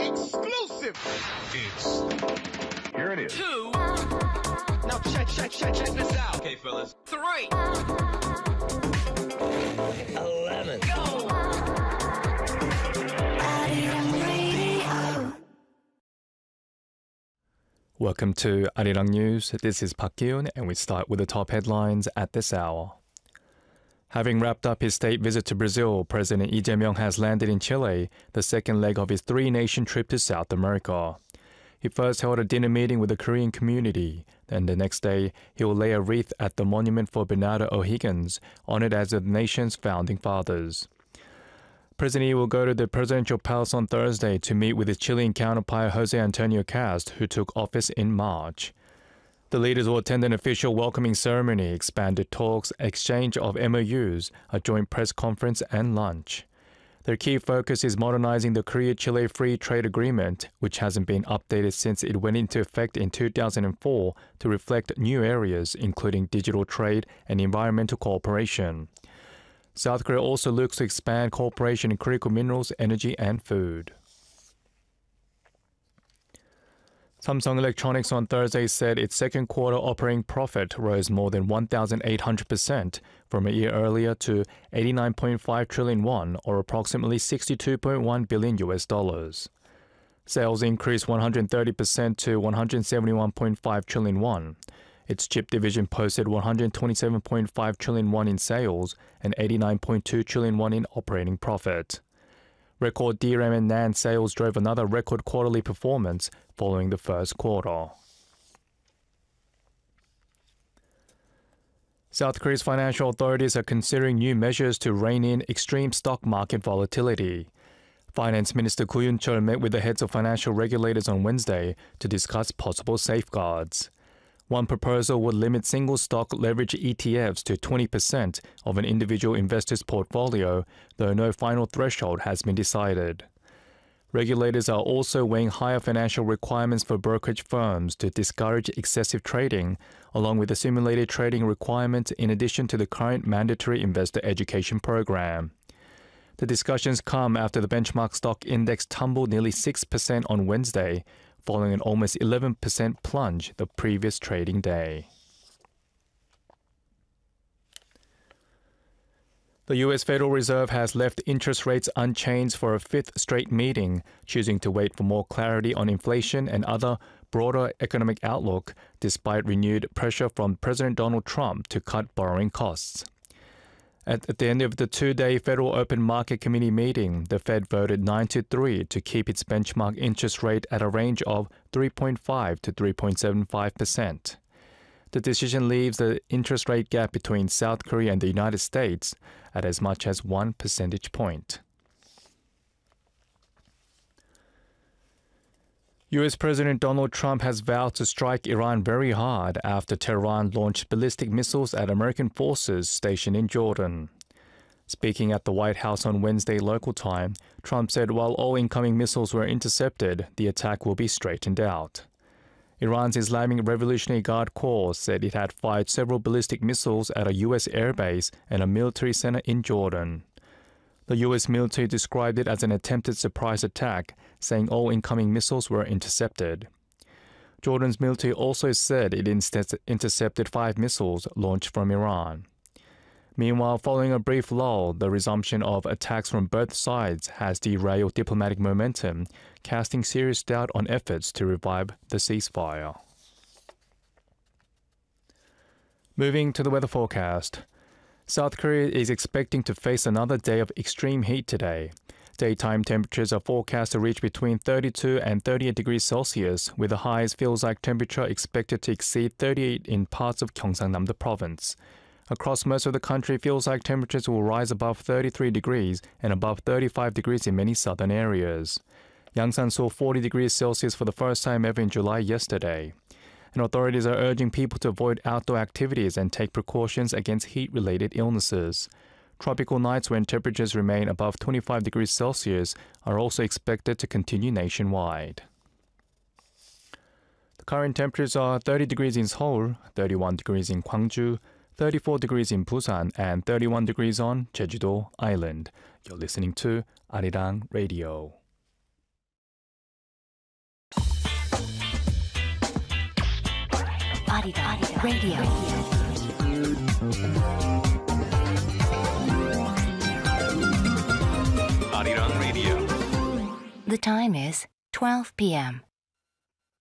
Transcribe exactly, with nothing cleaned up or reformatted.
Exclusive. It's here it is. Two. Now check, check, check, check this out. Okay, fellas. Three. Eleven. Go. Welcome to Arirang News. This is Park Kyun, and we start with the top headlines at this hour. Having wrapped up his state visit to Brazil, President Lee Jae-myung has landed in Chile, the second leg of his three-nation trip to South America. He first held a dinner meeting with the Korean community. Then the next day, he will lay a wreath at the monument for Bernardo O'Higgins, honored as the nation's founding fathers. President Lee will go to the presidential palace on Thursday to meet with his Chilean counterpart Jose Antonio Cast, who took office in March. The leaders will attend an official welcoming ceremony, expanded talks, exchange of M O Us, a joint press conference, and lunch. Their key focus is modernizing the Korea-Chile Free Trade Agreement, which hasn't been updated since it went into effect in two thousand four to reflect new areas, including digital trade and environmental cooperation. South Korea also looks to expand cooperation in critical minerals, energy, and food. Samsung Electronics on Thursday said its second quarter operating profit rose more than one thousand eight hundred percent from a year earlier to eighty-nine point five trillion won, or approximately sixty-two point one billion U S dollars. Sales increased one hundred thirty percent to one hundred seventy-one point five trillion won. Its chip division posted one hundred twenty-seven point five trillion won in sales and eighty-nine point two trillion won in operating profit. Record D RAM and NAND sales drove another record quarterly performance following the first quarter. South Korea's financial authorities are considering new measures to rein in extreme stock market volatility. Finance Minister Koo Yoon-chol met with the heads of financial regulators on Wednesday to discuss possible safeguards. One proposal would limit single-stock leverage E T Fs to twenty percent of an individual investor's portfolio, though no final threshold has been decided. Regulators are also weighing higher financial requirements for brokerage firms to discourage excessive trading, along with a simulated trading requirement in addition to the current mandatory investor education program. The discussions come after the benchmark stock index tumbled nearly six percent on Wednesday, following an almost eleven percent plunge the previous trading day. The U S Federal Reserve has left interest rates unchanged for a fifth straight meeting, choosing to wait for more clarity on inflation and other broader economic outlook, despite renewed pressure from President Donald Trump to cut borrowing costs. At, at the end of the two-day Federal Open Market Committee meeting, the Fed voted nine to three to keep its benchmark interest rate at a range of three point five to three point seven five percent. The decision leaves the interest rate gap between South Korea and the United States at as much as one percentage point. U S President Donald Trump has vowed to strike Iran very hard after Tehran launched ballistic missiles at American forces stationed in Jordan. Speaking at the White House on Wednesday local time, Trump said while all incoming missiles were intercepted, the attack will be straightened out. Iran's Islamic Revolutionary Guard Corps said it had fired several ballistic missiles at a U S airbase and a military center in Jordan. The U S military described it as an attempted surprise attack, saying all incoming missiles were intercepted. Jordan's military also said it instead intercepted five missiles launched from Iran. Meanwhile, following a brief lull, the resumption of attacks from both sides has derailed diplomatic momentum, casting serious doubt on efforts to revive the ceasefire. Moving to the weather forecast. South Korea is expecting to face another day of extreme heat today. Daytime temperatures are forecast to reach between thirty-two and thirty-eight degrees Celsius, with the highest feels-like temperature expected to exceed thirty-eight in parts of Gyeongsangnam-do province. Across most of the country, feels-like temperatures will rise above thirty-three degrees and above thirty-five degrees in many southern areas. Yangsan saw forty degrees Celsius for the first time ever in July yesterday. And authorities are urging people to avoid outdoor activities and take precautions against heat-related illnesses. Tropical nights when temperatures remain above twenty-five degrees Celsius are also expected to continue nationwide. The current temperatures are thirty degrees in Seoul, thirty-one degrees in Gwangju, thirty-four degrees in Busan, and thirty-one degrees on Jeju-do Island. You're listening to Arirang Radio. Arirang Radio. Arirang Radio. The time is twelve p m